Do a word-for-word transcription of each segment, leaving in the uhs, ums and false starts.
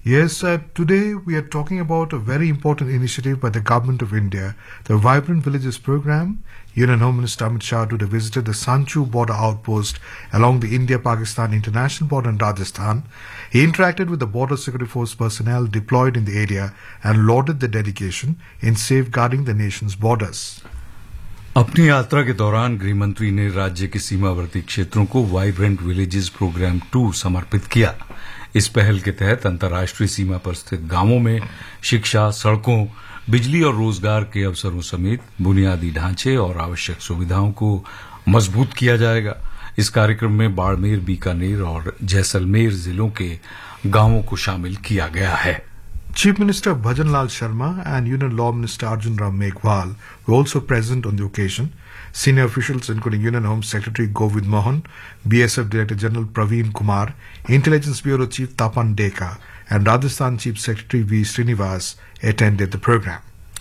Yes, uh, today we are talking about a very important initiative by the Government of India, the Vibrant Villages Program. Union Home Minister Amit Shah today visited the Sanchu border outpost along the India-Pakistan international border in Rajasthan. He interacted with the Border Security Force personnel deployed in the area and lauded their dedication in safeguarding the nation's borders. अपनी यात्रा के दौरान गृह मंत्री ने राज्य के सीमावर्ती क्षेत्रों को वाइब्रेंट विलेजेस प्रोग्राम टू समर्पित किया। इस पहल के तहत अंतर्राष्ट्रीय सीमा पर स्थित गांवों में शिक्षा, सड़कों, बिजली और रोजगार के अवसरों समेत बुनियादी ढांचे और आवश्यक सुविधाओं को मजबूत किया जाएगा। इस कार्यक्रम में बाड़मेर, बीकानेर और जैसलमेर जिलों के गांवों को शामिल किया गया है। Chief Minister Bhajan Lal Sharma and Union Law Minister Arjun Ram Meghwal were also present on the occasion. Senior officials including Union Home Secretary Govind Mohan, B S F Director General Praveen Kumar, Intelligence Bureau Chief Tapan Deka and Rajasthan Chief Secretary V. Srinivas attended the program.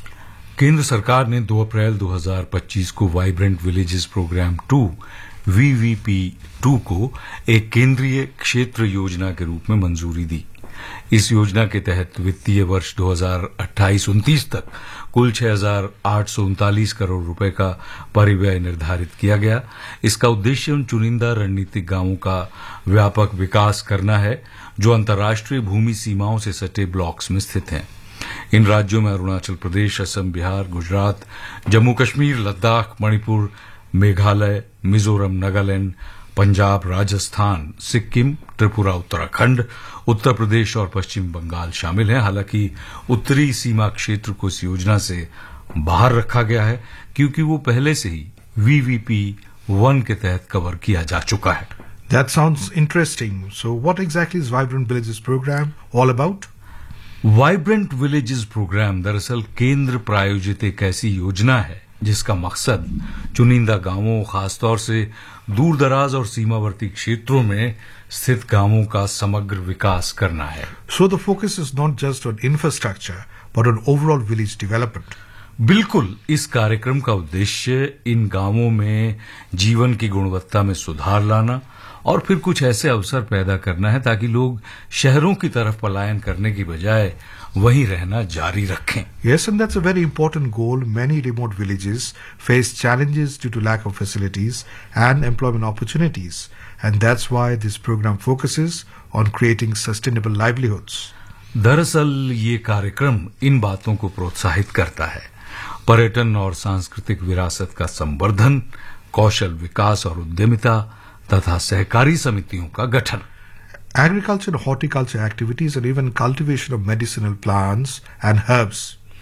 केंद्र सरकार ने दो अप्रैल दो हज़ार पच्चीस को vibrant villages programme to we V P to को एक केंद्रीय क्षेत्र योजना के रूप में मंजूरी दी। इस योजना के तहत वित्तीय वर्ष दो हज़ार अट्ठाईस उनतीस तक कुल छह हजार आठ सौ उनतालीस करोड़ रुपए का परिव्यय निर्धारित किया गया। इसका उद्देश्य उन चुनिंदा रणनीतिक गांवों का व्यापक विकास करना है जो अंतर्राष्ट्रीय भूमि सीमाओं से सटे ब्लॉक्स में स्थित हैं। इन राज्यों में अरुणाचल प्रदेश, असम, बिहार, गुजरात, जम्मू कश्मीर, लद्दाख, मणिपुर, मेघालय, मिजोरम, नागालैंड, पंजाब, राजस्थान, सिक्किम, त्रिपुरा, उत्तराखंड, उत्तर प्रदेश और पश्चिम बंगाल शामिल हैं। हालांकि उत्तरी सीमा क्षेत्र को इस योजना से बाहर रखा गया है क्योंकि वो पहले से ही वी वी पी वन के तहत कवर किया जा चुका है। That sounds interesting. So what exactly is Vibrant Villages Program all about? Vibrant villages programme दरअसल केंद्र प्रायोजित एक ऐसी योजना है जिसका मकसद चुनिंदा गांवों, खासतौर से दूर दराज और सीमावर्ती क्षेत्रों में स्थित गांवों का समग्र विकास करना है। So the focus is not just on infrastructure, but on overall village development. बिल्कुल, इस कार्यक्रम का उद्देश्य इन गांवों में जीवन की गुणवत्ता में सुधार लाना और फिर कुछ ऐसे अवसर पैदा करना है ताकि लोग शहरों की तरफ पलायन करने की बजाय वहीं रहना जारी रखें। Yes, and that's a very important goal. Many remote villages face challenges due to lack of facilities and employment opportunities, and that's why this program focuses on creating sustainable livelihoods. दरअसल ये कार्यक्रम इन बातों को प्रोत्साहित करता है: पर्यटन और सांस्कृतिक विरासत का संवर्धन, कौशल विकास और उद्यमिता तथा सहकारी समितियों का गठन। Agriculture and horticulture activities and even cultivation of medicinal plants and herbs.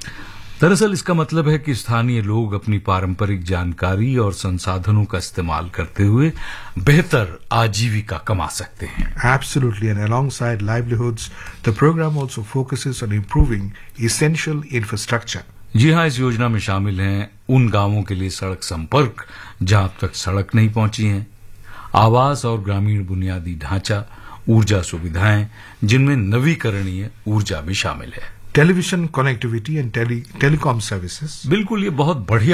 दरअसल इसका मतलब है कि स्थानीय लोग अपनी पारंपरिक जानकारी और संसाधनों का इस्तेमाल करते हुए बेहतर आजीविका कमा सकते हैं। Absolutely, and alongside livelihoods, the program also focuses on improving essential infrastructure. जी हाँ, इस योजना में शामिल हैं उन गांवों के लिए सड़क संपर्क जहां अब तक सड़क नहीं पहुंची है, आवास और ग्रामीण बुनियादी ढांचा, ऊर्जा सुविधाएं जिनमें नवीकरणीय ऊर्जा भी शामिल है, television connectivity and telecom services. बिल्कुल, ये बहुत बढ़िया